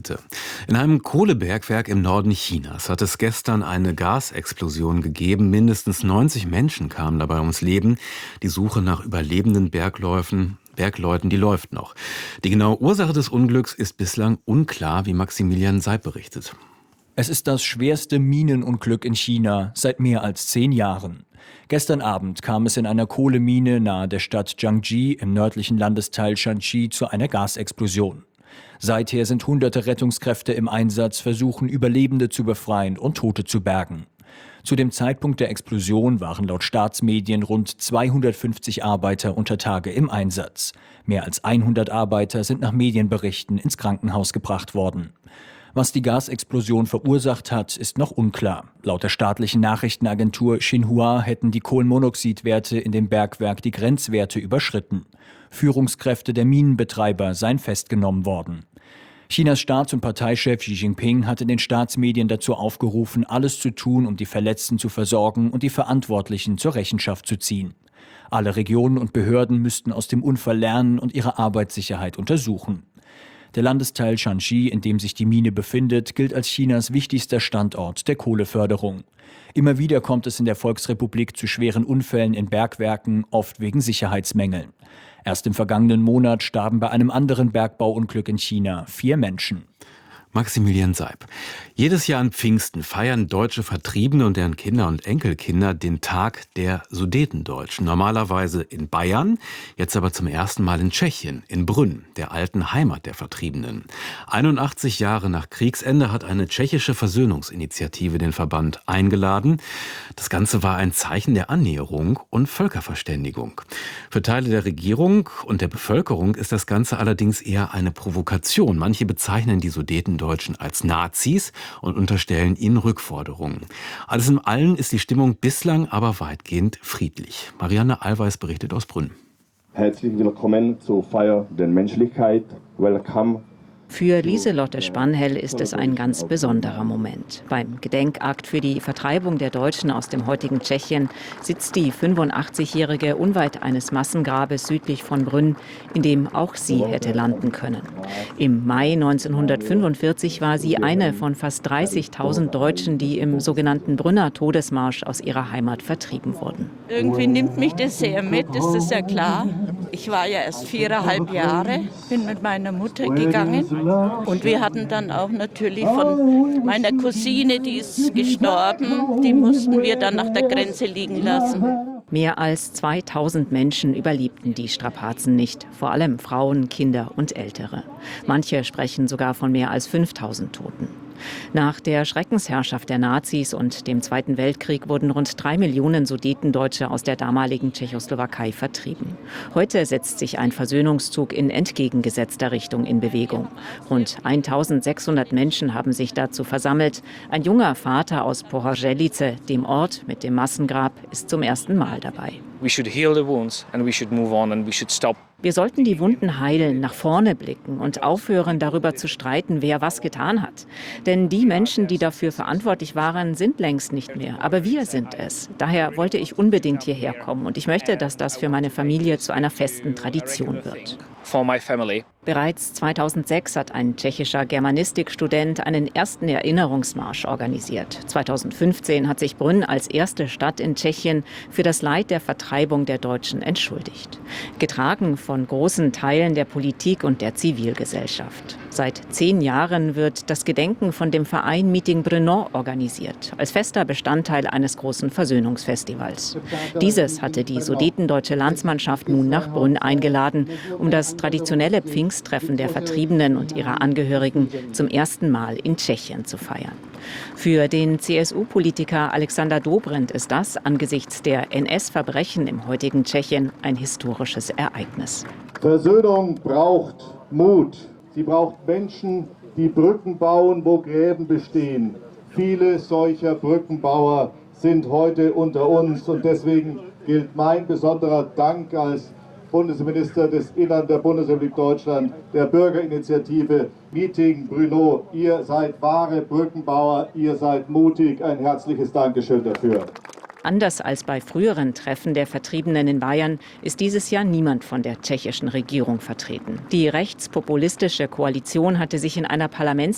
In einem Kohlebergwerk im Norden Chinas hat es gestern eine Gasexplosion gegeben. Mindestens 90 Menschen kamen dabei ums Leben. Die Suche nach überlebenden Bergleuten, die läuft noch. Die genaue Ursache des Unglücks ist bislang unklar, wie Maximilian Seib berichtet. Es ist das schwerste Minenunglück in China seit mehr als 10 Jahren. Gestern Abend kam es in einer Kohlemine nahe der Stadt Jiangji im nördlichen Landesteil Shanxi zu einer Gasexplosion. Seither sind hunderte Rettungskräfte im Einsatz, versuchen Überlebende zu befreien und Tote zu bergen. Zu dem Zeitpunkt der Explosion waren laut Staatsmedien rund 250 Arbeiter unter Tage im Einsatz. Mehr als 100 Arbeiter sind nach Medienberichten ins Krankenhaus gebracht worden. Was die Gasexplosion verursacht hat, ist noch unklar. Laut der staatlichen Nachrichtenagentur Xinhua hätten die Kohlenmonoxidwerte in dem Bergwerk die Grenzwerte überschritten. Führungskräfte der Minenbetreiber seien festgenommen worden. Chinas Staats- und Parteichef Xi Jinping hat in den Staatsmedien dazu aufgerufen, alles zu tun, um die Verletzten zu versorgen und die Verantwortlichen zur Rechenschaft zu ziehen. Alle Regionen und Behörden müssten aus dem Unfall lernen und ihre Arbeitssicherheit untersuchen. Der Landesteil Shanxi, in dem sich die Mine befindet, gilt als Chinas wichtigster Standort der Kohleförderung. Immer wieder kommt es in der Volksrepublik zu schweren Unfällen in Bergwerken, oft wegen Sicherheitsmängeln. Erst im vergangenen Monat starben bei einem anderen Bergbauunglück in China 4 Menschen. Maximilian Seib. Jedes Jahr an Pfingsten feiern deutsche Vertriebene und deren Kinder und Enkelkinder den Tag der Sudetendeutschen. Normalerweise in Bayern, jetzt aber zum ersten Mal in Tschechien, in Brünn, der alten Heimat der Vertriebenen. 81 Jahre nach Kriegsende hat eine tschechische Versöhnungsinitiative den Verband eingeladen. Das Ganze war ein Zeichen der Annäherung und Völkerverständigung. Für Teile der Regierung und der Bevölkerung ist das Ganze allerdings eher eine Provokation. Manche bezeichnen die Sudetendeutschen als Nazis und unterstellen ihnen Rückforderungen. Alles in allem ist die Stimmung bislang aber weitgehend friedlich. Marianne Allweis berichtet aus Brünn. Herzlich willkommen zur Feier der Menschlichkeit. Welcome. Für Lieselotte Spannhell ist es ein ganz besonderer Moment. Beim Gedenkakt für die Vertreibung der Deutschen aus dem heutigen Tschechien sitzt die 85-Jährige unweit eines Massengrabes südlich von Brünn, in dem auch sie hätte landen können. Im Mai 1945 war sie eine von fast 30.000 Deutschen, die im sogenannten Brünner Todesmarsch aus ihrer Heimat vertrieben wurden. Irgendwie nimmt mich das sehr mit, das ist ja klar. Ich war ja erst 4,5 Jahre, bin mit meiner Mutter gegangen. Und wir hatten dann auch natürlich von meiner Cousine, die ist gestorben, die mussten wir dann nach der Grenze liegen lassen. Mehr als 2000 Menschen überlebten die Strapazen nicht, vor allem Frauen, Kinder und Ältere. Manche sprechen sogar von mehr als 5000 Toten. Nach der Schreckensherrschaft der Nazis und dem Zweiten Weltkrieg wurden rund 3 Millionen Sudetendeutsche aus der damaligen Tschechoslowakei vertrieben. Heute setzt sich ein Versöhnungszug in entgegengesetzter Richtung in Bewegung. Rund 1600 Menschen haben sich dazu versammelt. Ein junger Vater aus Pohořelice, dem Ort mit dem Massengrab, ist zum ersten Mal dabei. We should heal the wounds and we should move on and we should stop. Wir sollten die Wunden heilen, nach vorne blicken und aufhören, darüber zu streiten, wer was getan hat. Denn die Menschen, die dafür verantwortlich waren, sind längst nicht mehr. Aber wir sind es. Daher wollte ich unbedingt hierher kommen. Und ich möchte, dass das für meine Familie zu einer festen Tradition wird. For my family. Bereits 2006 hat ein tschechischer Germanistikstudent einen ersten Erinnerungsmarsch organisiert. 2015 hat sich Brünn als erste Stadt in Tschechien für das Leid der Vertreibung der Deutschen entschuldigt. Getragen von großen Teilen der Politik und der Zivilgesellschaft. Seit 10 Jahren wird das Gedenken von dem Verein Meeting Brno organisiert, als fester Bestandteil eines großen Versöhnungsfestivals. Dieses hatte die sudetendeutsche Landsmannschaft nun nach Brünn eingeladen, um das traditionelle Pfingsttreffen der Vertriebenen und ihrer Angehörigen zum ersten Mal in Tschechien zu feiern. Für den CSU-Politiker Alexander Dobrindt ist das angesichts der NS-Verbrechen im heutigen Tschechien ein historisches Ereignis. Versöhnung braucht Mut. Sie braucht Menschen, die Brücken bauen, wo Gräben bestehen. Viele solcher Brückenbauer sind heute unter uns und deswegen gilt mein besonderer Dank als Bundesminister des Innern der Bundesrepublik Deutschland, der Bürgerinitiative Meeting Brno. Ihr seid wahre Brückenbauer, ihr seid mutig. Ein herzliches Dankeschön dafür. Anders als bei früheren Treffen der Vertriebenen in Bayern ist dieses Jahr niemand von der tschechischen Regierung vertreten. Die rechtspopulistische Koalition hatte sich in einer Parlamentswahl